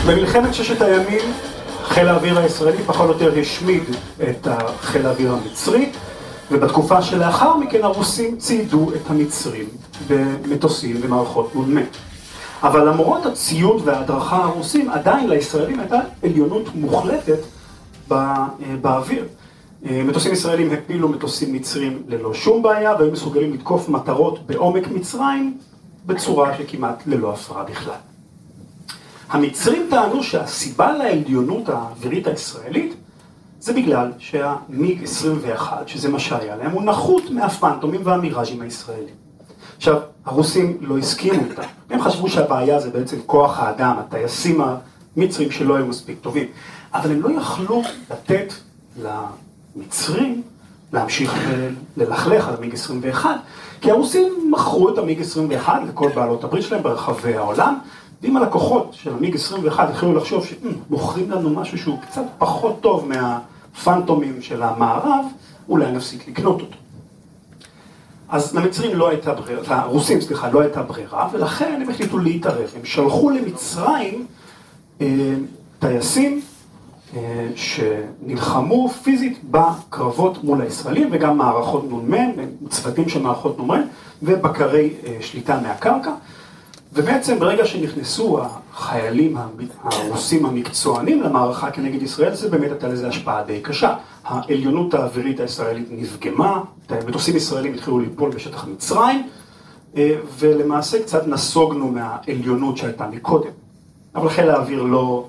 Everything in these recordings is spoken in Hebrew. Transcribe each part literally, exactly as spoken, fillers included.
במלחמת ששת הימים, חיל האוויר הישראלי פחות או יותר השמיד את חיל האוויר המצרי, ובתקופה שלאחר מכן הרוסים ציידו את המצרים במטוסים ומערכות נ"מ. אבל למרות הציוד וההדרכה הרוסים, עדיין לישראלים הייתה עליונות מוחלטת באוויר. מטוסים ישראלים הפילו מטוסים מצרים ללא שום בעיה, והיו מסוגלים לתקוף מטרות בעומק מצרים בצורה שכמעט ללא הפרעה בכלל. המצרים טענו שהסיבה לעליונות האווירית הישראלית זה בגלל שהמיג עשרים ואחת, שזה מה שהיה להם, הוא נחות מהפנטומים והמיראז'ים הישראלים. עכשיו, הרוסים לא הסכימו אותם. הם חשבו שהבעיה זה בעצם כוח האדם, הטייסים המצרים שלא היו מספיק טובים. אבל הם לא יכלו לתת למצרים להמשיך ללכלך על המיג עשרים ואחת, כי הרוסים מכרו את המיג עשרים ואחת לכל בעלות הברית שלהם ברחבי העולם, ואם הלקוחות של המיג עשרים ואחת התחילו לחשוב שמוכרים לנו משהו שהוא קצת פחות טוב מהפנטומים של המערב, אולי נפסיק לקנות אותו. אז למצרים לא הייתה ברירה, לרוסים, סליחה, לא הייתה ברירה, ולכן הם החליטו להתערב. הם שלחו למצרים אה, טייסים אה, שנלחמו פיזית בקרבות מול הישראלים, וגם מערכות נ"מ, צוותים של מערכות נ"מ, ובקרי אה, שליטה מהקרקע. ובעצם ברגע שנכנסו החיילים הרוסים המקצוענים למערכה כנגד ישראל, זה באמת הייתה לזה השפעה די קשה. העליונות האווירית הישראלית נפגמה, מטוסים ישראלים התחילו ליפול בשטח מצרים, ולמעשה קצת נסוגנו מהעליונות שהייתה מקודם. אבל חיל האוויר לא,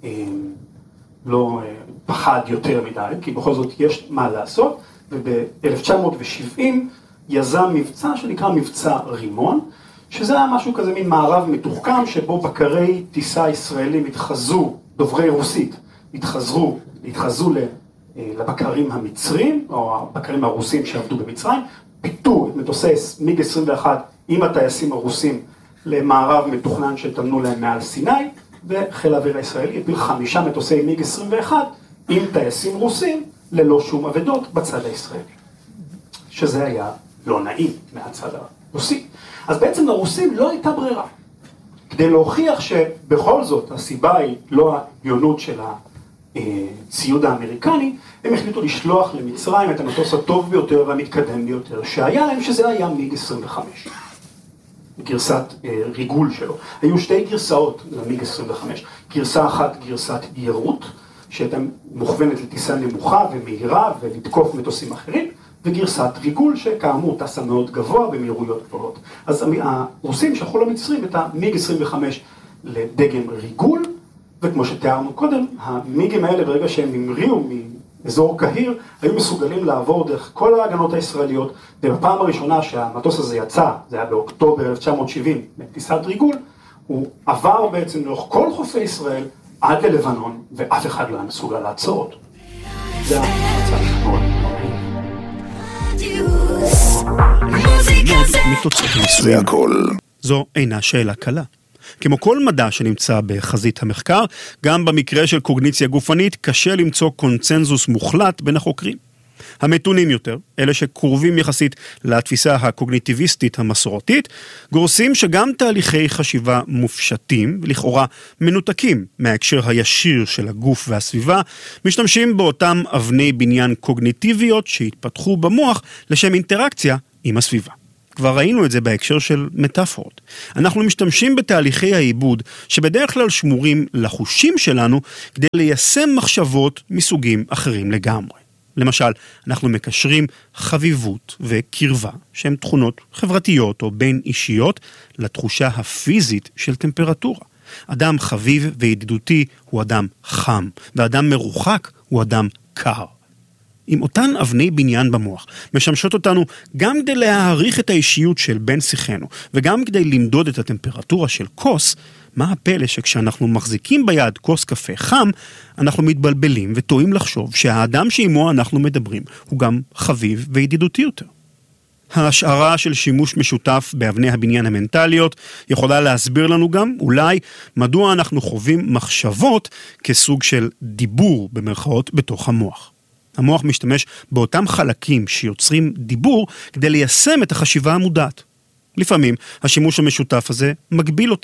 לא פחד יותר מדי, כי בכל זאת יש מה לעשות, וב-אלף תשע מאות שבעים יזם מבצע שנקרא מבצע רימון, שזה היה משהו כזה מין מערב מתוחכם, שבו בקרי טיסה ישראלים התחזו, דוברי רוסית, התחזרו, התחזו לבקרים המצרים, או הבקרים הרוסים שעבדו במצרים, פיתו את מטוסי מיג עשרים ואחת עם הטייסים הרוסים למערב מתוכנן שטמנו להם מעל סיני, וחיל האוויר הישראלי הפיל חמישה מטוסי מיג עשרים ואחת עם טייסים רוסים ללא שום אבדות בצד הישראלי. שזה היה לא נעים מהצד הרוסי. אז בעצם לרוסים לא הייתה ברירה. כדי להוכיח שבכל זאת הסיבה היא לא העליונות של הציוד האמריקני, הם החליטו לשלוח למצרים את המטוס הטוב ביותר והמתקדם ביותר שהיה להם, שזה היה מיג עשרים וחמש. גרסת ריגול שלו. היו שתי גרסאות למיג עשרים וחמש. גרסה אחת, גרסת יירוט, שהייתה מוכוונת לטיסה נמוכה ומהירה ולתקוף מטוסים אחרים, וגרסת ריגול שכאמור טסה מאוד גבוה במהירויות גבוהות. אז הרוסים שלחו למצרים את המיג עשרים וחמש לדגם ריגול, וכמו שתיארנו קודם, המיגים האלה ברגע שהם המריאו מאזור קהיר, היו מסוגלים לעבור דרך כל ההגנות הישראליות, ובפעם הראשונה שהמטוס הזה יצא, זה היה באוקטובר אלף תשע מאות שבעים, בטיסת ריגול, הוא עבר בעצם לאורך כל חופי ישראל עד ללבנון, ואף אחד לא היה מסוגל לעצור אותו. זה המצב מאוד. זה הכל. זו אינה שאלה קלה. כמו כל מדע שנמצא בחזית המחקר, גם במקרה של קוגניציה גופנית קשה למצוא קונצנזוס מוחלט בין החוקרים. המתונים יותר, אלה שקרובים יחסית לתפיסה הקוגניטיביסטית המסורתית, גורסים שגם תהליכי חשיבה מופשטים, ולכאורה מנותקים מההקשר הישיר של הגוף והסביבה, משתמשים באותם אבני בניין קוגניטיביות שהתפתחו במוח לשם אינטראקציה עם הסביבה. כבר ראינו את זה בהקשר של מטאפורות. אנחנו משתמשים בתהליכי העיבוד שבדרך כלל שמורים לחושים שלנו כדי ליישם מחשבות מסוגים אחרים לגמרי. למשל, אנחנו מקשרים חביבות וקרבה, שהן תכונות חברתיות או בין אישיות, לתחושה הפיזית של טמפרטורה. אדם חביב וידידותי הוא אדם חם, ואדם מרוחק הוא אדם קר. עם אותן אבני בניין במוח, משמשות אותנו גם כדי להעריך את האישיות של בן שיחנו, וגם כדי למדוד את הטמפרטורה של כוס. מה הפלא שכשאנחנו מחזיקים ביד כוס קפה חם, אנחנו מתבלבלים וטועים לחשוב שהאדם שעימו אנחנו מדברים הוא גם חביב וידידותי יותר. ההשערה של שימוש משותף באבני הבניין המנטליות יכולה להסביר לנו גם אולי מדוע אנחנו חווים מחשבות כסוג של דיבור במרכאות בתוך המוח. המוח משתמש באותם חלקים שיוצרים דיבור כדי ליישם את החשיבה המודעת. לפעמים השימוש המשותף הזה מגביל אותנו.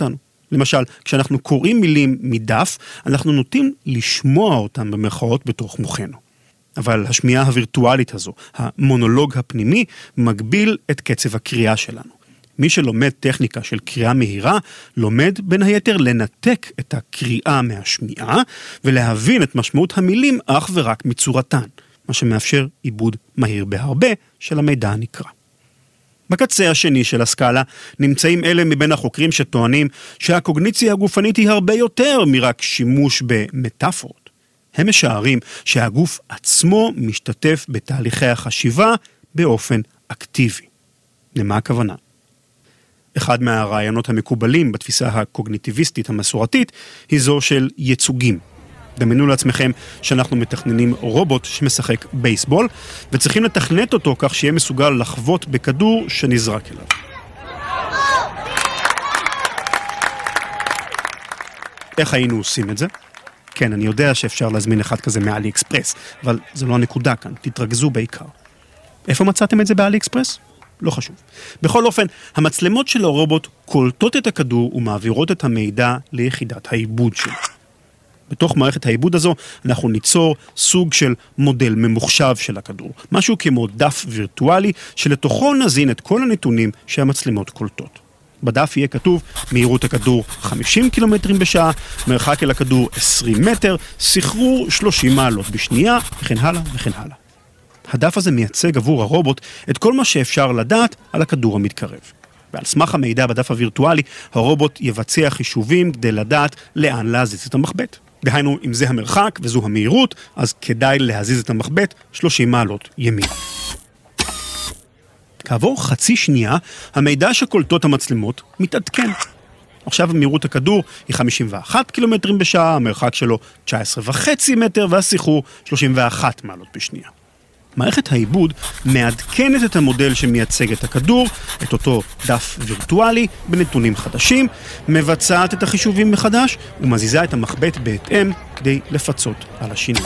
למשל, כשאנחנו קוראים מילים מדף, אנחנו נוטים לשמוע אותם במרכאות בתוך מוחנו. אבל השמיעה הווירטואלית הזו, המונולוג הפנימי, מגביל את קצב הקריאה שלנו. מי שלומד טכניקה של קריאה מהירה, לומד בין היתר לנתק את הקריאה מהשמיעה, ולהבין את משמעות המילים אך ורק מצורתן, מה שמאפשר עיבוד מהיר בהרבה של המידע הנקרא. בקצה השני של הסקאלה נמצאים אלה מבין החוקרים שטוענים שהקוגניציה הגופנית היא הרבה יותר מרק שימוש במטאפורות. הם משערים שהגוף עצמו משתתף בתהליכי החשיבה באופן אקטיבי. למה הכוונה? אחד מהרעיונות המקובלים בתפיסה הקוגניטיביסטית המסורתית היא זו של ייצוגים. דמיינו לעצמכם שאנחנו מתכננים רובוט שמשחק בייסבול, וצריכים לתכנת אותו כך שיהיה מסוגל לחוות בכדור שנזרק אליו. איך היינו עושים את זה? כן, אני יודע שאפשר להזמין אחד כזה מאלי אקספרס, אבל זה לא הנקודה כאן, תתרכזו בעיקר. איפה מצאתם את זה באלי אקספרס? לא חשוב. בכל אופן, המצלמות של הרובוט קולטות את הכדור ומעבירות את המידע ליחידת העיבוד שלו. בתוך מערכת העיבוד הזו אנחנו ניצור סוג של מודל ממוחשב של הכדור, משהו כמו דף וירטואלי שלתוכו נזין את כל הנתונים שהמצלמות קולטות. בדף יהיה כתוב מהירות הכדור חמישים קילומטרים בשעה, מרחק אל הכדור עשרים מטר, סחרור שלושים מעלות בשנייה, וכן הלאה וכן הלאה. הדף הזה מייצג עבור הרובוט את כל מה שאפשר לדעת על הכדור המתקרב. ועל סמך המידע בדף הווירטואלי, הרובוט יבצע חישובים כדי לדעת לאן להזיז את המחבט. דהיינו, אם זה המרחק וזו המהירות, אז כדאי להזיז את המחבט שלושים מעלות ימין. כעבור חצי שנייה, המידע שקולטות המצלמות מתעדכן. עכשיו מהירות הכדור היא חמישים ואחד קילומטרים בשעה, המרחק שלו תשע עשרה וחצי מטר, והסיחור שלושים ואחת מעלות בשנייה. מערכת העיבוד מעדכנת את המודל שמייצג את הכדור, את אותו דף וירטואלי, בנתונים חדשים, מבצעת את החישובים מחדש, ומזיזה את המחבט בהתאם כדי לפצות על השינוי.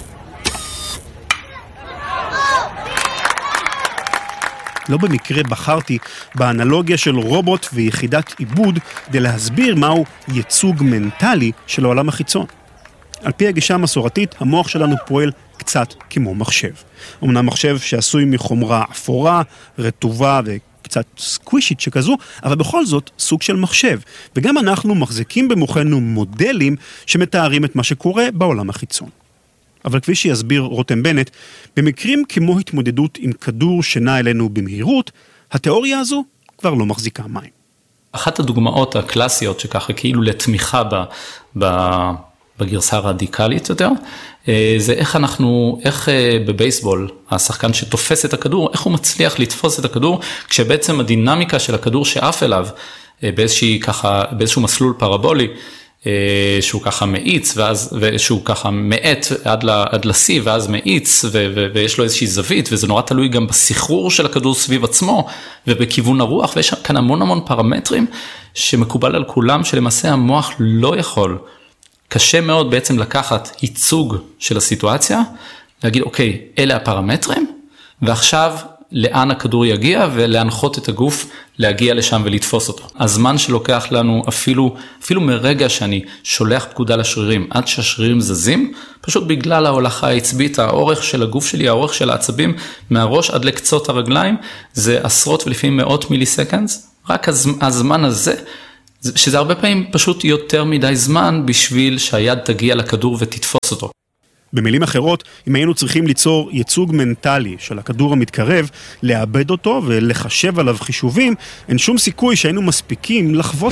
לא במקרה בחרתי באנלוגיה של רובוט ויחידת עיבוד כדי להסביר מהו ייצוג מנטלי של העולם החיצון. על פי הגישה המסורתית, המוח שלנו פועל קצת כמו מחשב. אמנם מחשב שעשוי מחומרה אפורה, רטובה וקצת סקווישית שכזו, אבל בכל זאת סוג של מחשב. וגם אנחנו מחזיקים במוחנו מודלים שמתארים את מה שקורה בעולם החיצון. אבל כפי שיסביר רותם בנט, במקרים כמו התמודדות עם כדור שנע אלינו במהירות, התיאוריה הזו כבר לא מחזיקה מים. אחת הדוגמאות הקלאסיות שככה כאילו לתמיכה ב... ב... בגרסה הרדיקלית יותר, זה איך אנחנו, איך בבייסבול, השחקן שתופס את הכדור, איך הוא מצליח לתפוס את הכדור, כשבעצם הדינמיקה של הכדור שאף אליו, באיזושהי ככה, באיזשהו מסלול פרבולי, שהוא ככה מאיץ, ואז, ושהוא ככה מאט עד, עד לסי, ואז מאיץ, ו, ו, ויש לו איזושהי זווית, וזה נורא תלוי גם בסחרור של הכדור סביב עצמו, ובכיוון הרוח, ויש כאן המון המון פרמטרים, שמקובל על כולם, שלמעשה המוח לא יכול, קשה מאוד בעצם לקחת ייצוג של הסיטואציה, להגיד, אוקיי, אלה הפרמטרים, ועכשיו לאן הכדור יגיע, ולהנחות את הגוף להגיע לשם ולתפוס אותו. הזמן שלוקח לנו אפילו, אפילו מרגע שאני שולח פקודה לשרירים, עד שהשרירים זזים, פשוט בגלל ההולכה העצבית, האורך של הגוף שלי, האורך של העצבים, מהראש עד לקצות הרגליים, זה עשרות ולפעמים מאות מיליסקנדס, רק הזמן הזה, שזה הרבה פעמים פשוט יותר מדי זמן בשביל שהיד תגיע לכדור ותתפוס אותו. במילים אחרות, אם היינו צריכים ליצור ייצוג מנטלי של הכדור המתקרב, לאבד אותו ולחשב עליו חישובים, אין שום סיכוי שהיינו מספיקים לחוות.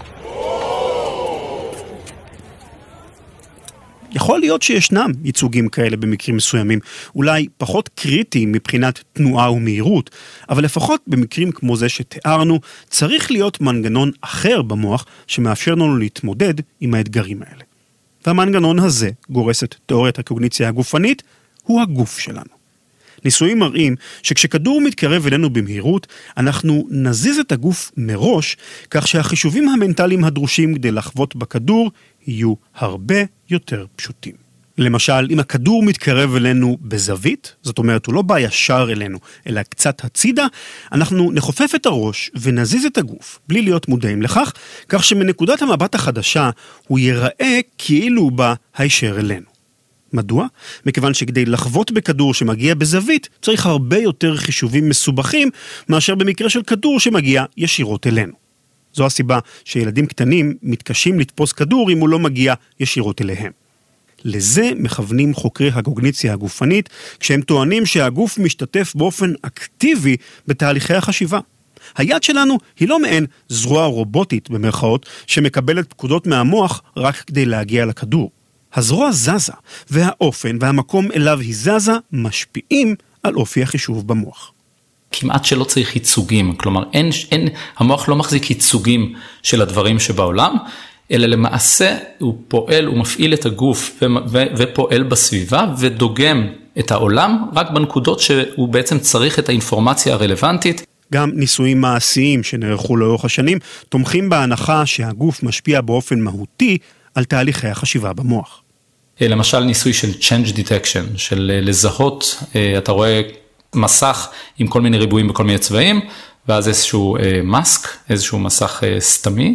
יכול להיות שישנם ייצוגים כאלה במקרים מסוימים, אולי פחות קריטיים מבחינת תנועה ומהירות, אבל לפחות במקרים כמו זה שתיארנו, צריך להיות מנגנון אחר במוח שמאפשר לנו להתמודד עם האתגרים האלה. והמנגנון הזה, גורסת תיאוריית הקוגניציה הגופנית, הוא הגוף שלנו. ניסויים מראים שכשכדור מתקרב אלינו במהירות, אנחנו נזיז את הגוף מראש, כך שהחישובים המנטליים הדרושים כדי לחוות בכדור יהיו הרבה יותר פשוטים. למשל, אם הכדור מתקרב אלינו בזווית, זאת אומרת, הוא לא בא ישר אלינו, אלא קצת הצידה, אנחנו נחופף את הראש ונזיז את הגוף, בלי להיות מודעים לכך, כך שמנקודת המבט החדשה הוא ייראה כאילו הוא בא הישר אלינו. מדוע? מכיוון שכדי לחוות בכדור שמגיע בזווית, צריך הרבה יותר חישובים מסובכים, מאשר במקרה של כדור שמגיע ישירות אלינו. זו הסיבה שילדים קטנים מתקשים לתפוס כדור אם הוא לא מגיע ישירות אליהם. לזה מכוונים חוקרי הקוגניציה הגופנית, כשהם טוענים שהגוף משתתף באופן אקטיבי בתהליכי החשיבה. היד שלנו היא לא מעין זרוע רובוטית במרכאות, שמקבלת פקודות מהמוח רק כדי להגיע לכדור. הזרוע זזה, והאופן והמקום אליו היא זזה משפיעים על אופי החישוב במוח. כמעט שלא צריך ייצוגים, כלומר אין, אין, המוח לא מחזיק ייצוגים של הדברים שבעולם, אלא למעשה הוא פועל, הוא מפעיל את הגוף ו, ו, ופועל בסביבה ודוגם את העולם רק בנקודות שהוא בעצם צריך את האינפורמציה הרלוונטית. גם ניסויים מעשיים שנערכו לאורך השנים תומכים בהנחה שהגוף משפיע באופן מהותי על תהליכי החשיבה במוח. למשל ניסוי של change detection, של לזהות, אתה רואה מסך עם כל מיני ריבועים בכל מיני צבעים, ואז איזשהו מסק, איזשהו מסך סתמי,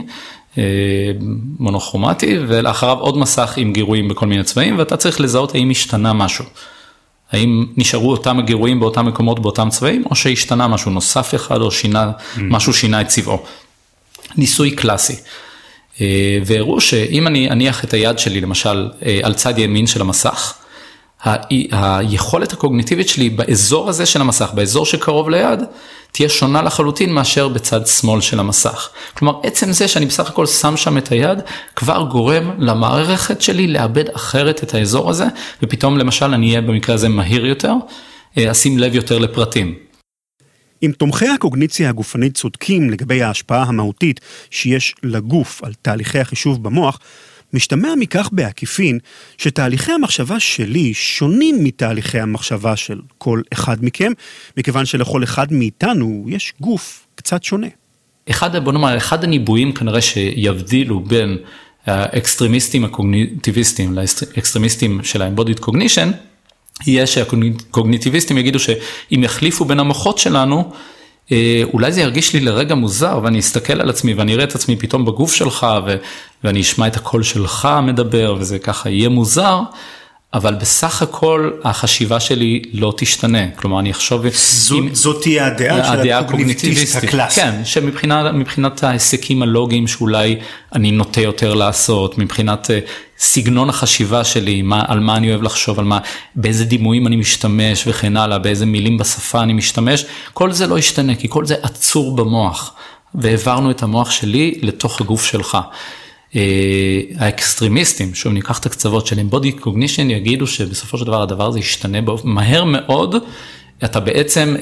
מונוכרומטי, ולאחריו עוד מסך עם גירויים בכל מיני צבעים, ואתה צריך לזהות האם השתנה משהו. האם נשארו אותם הגירויים באותם מקומות באותם צבעים, או שהשתנה משהו נוסף אחד, או שינה, mm. משהו שינה את צבעו. ניסוי קלאסי. והראו שאם אני אניח את היד שלי, למשל, על צד ימין של המסך, היכולת הקוגניטיבית שלי באזור הזה של המסך, באזור שקרוב ליד, תהיה שונה לחלוטין מאשר בצד שמאל של המסך. כלומר, עצם זה שאני בסך הכל שם שם את היד, כבר גורם למערכת שלי לאבד אחרת את האזור הזה, ופתאום למשל אני אהיה במקרה הזה מהיר יותר, אשים לב יותר לפרטים. אם תומכי הקוגניציה הגופנית צודקים לגבי ההשפעה המהותית שיש לגוף על תהליכי החישוב במוח, משתמע מכך בעקיפין שתהליכי המחשבה שלי שונים מתהליכי המחשבה של כל אחד מכם, מכיוון שלכל אחד מאיתנו יש גוף קצת שונה. אחד, בוא נאמר, אחד הניבויים כנראה שיבדילו בין האקסטרימיסטים הקוגניטיביסטים לאקסטרימיסטים של ה-embodied cognition, יהיה שהקוגניטיביסטים יגידו שאם יחליפו בין המוחות שלנו, אולי זה ירגיש לי לרגע מוזר, ואני אסתכל על עצמי ואני אראה את עצמי פתאום בגוף שלך, ו- ואני אשמע את הקול שלך מדבר, וזה ככה יהיה מוזר, אבל בסך הכל החשיבה שלי לא תשתנה. כלומר, אני אחשוב... זו, אם, זאת תהיה הדעה של הקוגניטיביסט הקלאסי. כן, שמבחינת מבחינת ההיסקים הלוגיים שאולי אני נוטה יותר לעשות, מבחינת סגנון החשיבה שלי, מה, על מה אני אוהב לחשוב, על מה, באיזה דימויים אני משתמש וכן הלאה, באיזה מילים בשפה אני משתמש, כל זה לא ישתנה, כי כל זה עצור במוח, והעברנו את המוח שלי לתוך הגוף שלך. האקסטרימיסטים, שוב ניקח את הקצוות של embodied cognition, יגידו שבסופו של דבר הדבר הזה ישתנה מהר מאוד, אתה בעצם,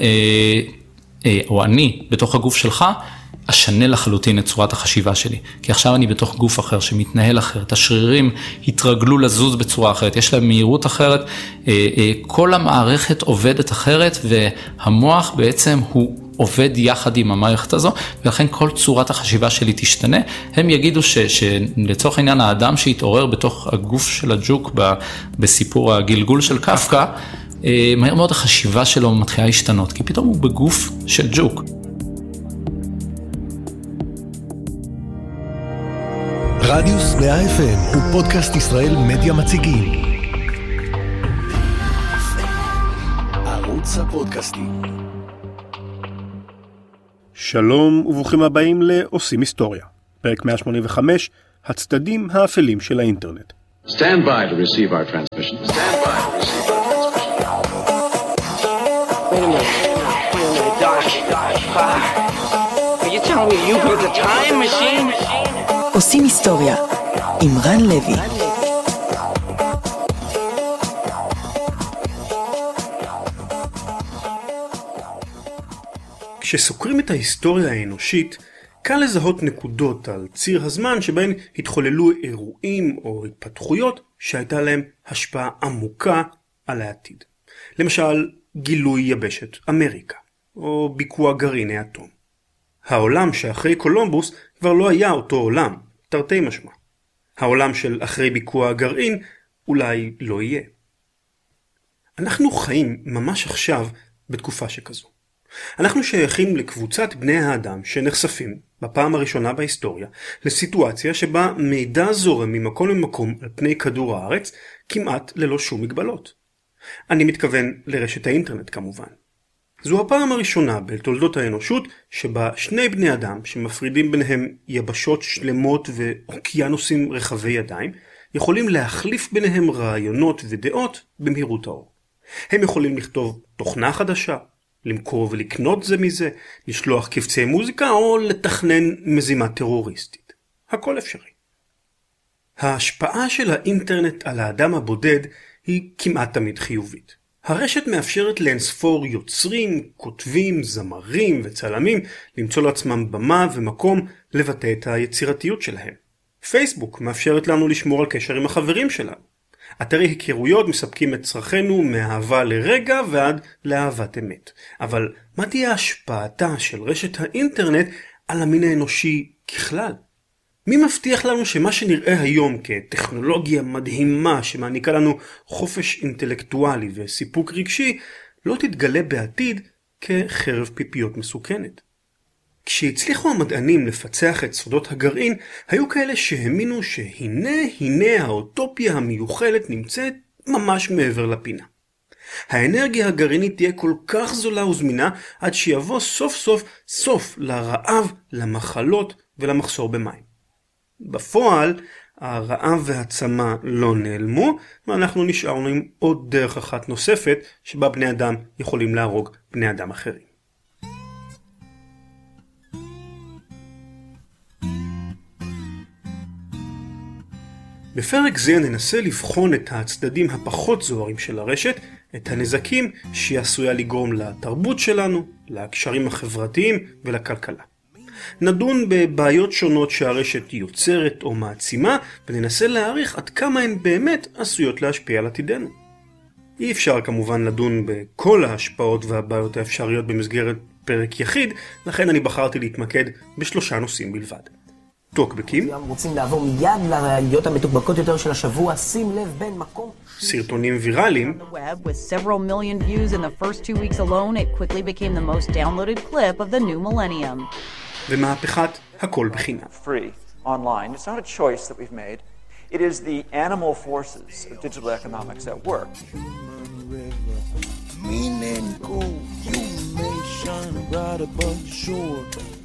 או אני בתוך הגוף שלך, אשנה לחלוטין את צורת החשיבה שלי, כי עכשיו אני בתוך גוף אחר שמתנהל אחרת, השרירים התרגלו לזוז בצורה אחרת, יש להם מהירות אחרת, כל המערכת עובדת אחרת, והמוח בעצם הוא עובד יחד עם המערכת הזו, ולכן כל צורת החשיבה שלי תשתנה. הם יגידו ש, שלצורך העניין האדם שהתעורר בתוך הגוף של הג'וק, בסיפור הגלגול של קפקא, מהר מאוד החשיבה שלו מתחילה להשתנות, כי פתאום הוא בגוף של ג'וק. רדיוס מאה אף אם הוא פודקאסט ישראל מדיה מציגים. ערוץ הפודקאסטים. שלום וברוכים הבאים לעושים היסטוריה. פרק מאה שמונים וחמש, הצדדים האפלים של האינטרנט. Stand by to receive our transmission. Stand by to receive our transmission. Wait a minute. Wait a minute, Doc. Doc. Are you telling me you built a time machine? עושים היסטוריה עם רן לוי. כשסוקרים את ההיסטוריה האנושית, קל לזהות נקודות על ציר הזמן שבהן התחוללו אירועים או התפתחויות שהייתה להם השפעה עמוקה על העתיד. למשל, גילוי יבשת אמריקה, או ביקוע גרעיני אטום. העולם שאחרי קולומבוס כבר לא היה אותו עולם, תרתי משמע. העולם של אחרי ביקוע הגרעין אולי לא יהיה. אנחנו חיים ממש עכשיו בתקופה שכזו. אנחנו שייכים לקבוצת בני האדם שנחשפים בפעם הראשונה בהיסטוריה לסיטואציה שבה מידע זורם ממקום למקום על פני כדור הארץ כמעט ללא שום מגבלות. אני מתכוון לרשת האינטרנט כמובן. זו הפעם הראשונה בתולדות האנושות שבה שני בני אדם שמפרידים ביניהם יבשות שלמות ואוקיינוסים רחבי ידיים יכולים להחליף ביניהם רעיונות ודעות במהירות האור. הם יכולים לכתוב תוכנה חדשה, למכור ולקנות זה מזה, לשלוח קבצי מוזיקה או לתכנן מזימה טרוריסטית. הכל אפשרי. ההשפעה של האינטרנט על האדם הבודד היא כמעט תמיד חיובית. הרשת מאפשרת לאינספור יוצרים, כותבים, זמרים וצלמים למצוא לעצמם במה ומקום לבטא את היצירתיות שלהם. פייסבוק מאפשרת לנו לשמור על קשר עם החברים שלנו. אתרי היכרויות מספקים את צרכנו מאהבה לרגע ועד לאהבת אמת. אבל מה תהיה השפעתה של רשת האינטרנט על המין האנושי ככלל? מי מבטיח לנו שמה שנראה היום כטכנולוגיה מדהימה שמעניקה לנו חופש אינטלקטואלי וסיפוק רגשי לא תתגלה בעתיד כחרב פיפיות מסוכנת? כשהצליחו המדענים לפצח את סודות הגרעין, היו כאלה שהאמינו שהנה הנה האוטופיה המיוחלת נמצאת ממש מעבר לפינה. האנרגיה הגרעינית תהיה כל כך זולה וזמינה עד שיבוא סוף סוף סוף לרעב, למחלות ולמחסור במים. בפועל, הרעב והצמא לא נעלמו, ואנחנו נשארנו עם עוד דרך אחת נוספת שבה בני אדם יכולים להרוג בני אדם אחרים. בפרק זה ננסה לבחון את הצדדים הפחות זוהרים של הרשת, את הנזקים שהיא עשויה לגרום לתרבות שלנו, לקשרים החברתיים ולכלכלה. נדון בבעיות שונות שהרשת יוצרת או מעצימה, וננסה להעריך עד כמה הן באמת עשויות להשפיע על עתידנו. אי אפשר כמובן לדון בכל ההשפעות והבעיות האפשריות במסגרת פרק יחיד, לכן אני בחרתי להתמקד בשלושה נושאים בלבד. טוקבקים, רוצים לעבור מיד לראיות המתוקבקות יותר של השבוע, שים לב בין מקום. סרטונים ויראליים, with several million views in the first two weeks alone, it quickly became the most downloaded clip of the new millennium. ומהפכת הכל בחינם. Free online. It's not a choice that we've made. It is the animal forces of digital economics at work. Meaning go, you may shine bright above the shore.